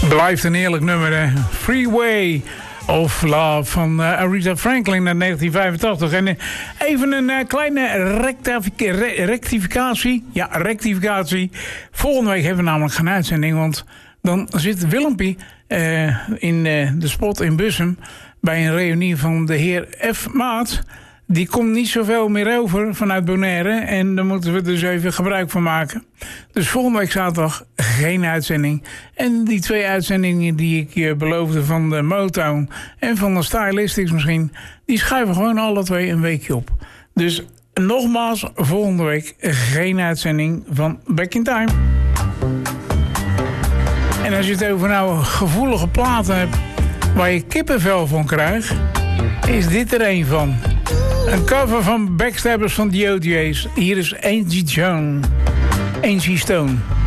Blijft een eerlijk nummer, hè? Freeway of Love van Aretha Franklin uit 1985. En even een kleine rectificatie. Ja, rectificatie. Volgende week hebben we namelijk geen uitzending, want dan zit Willempie in de spot in Bussum bij een reunie van de heer F. Maat. Die komt niet zoveel meer over vanuit Bonaire. En daar moeten we dus even gebruik van maken. Dus volgende week zaterdag geen uitzending. En die 2 uitzendingen die ik je beloofde van de Motown en van de Stylistics misschien, die schuiven gewoon alle 2 een weekje op. Dus nogmaals, volgende week geen uitzending van Back in Time. En als je het over nou gevoelige platen hebt waar je kippenvel van krijgt, is dit er een van. Een cover van Backstabbers van The OJ's. Hier is Angie Stone.